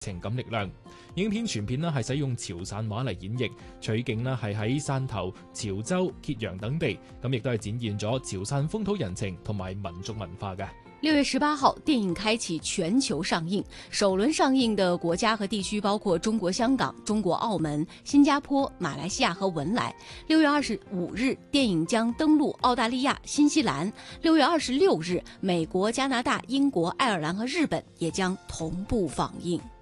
情感力量。影片全片係使用潮汕話嚟演繹，取景係喺汕頭、潮州、揭陽等地，咁亦都係展現咗潮汕風土人情同埋民族文化嘅。 6月18號，電影開啟全球上映，首輪上映的國家和地區包括中國香港、中國澳門、新加坡、馬來西亞和文萊。6月25日，電影將登陸澳大利亞、新西蘭。6月26日，美國、加拿大、英國、愛爾蘭和日本也將同步放映。